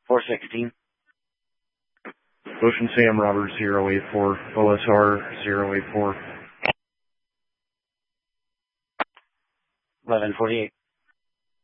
416. Ocean Sam Robert 084, OSR 084. 1148.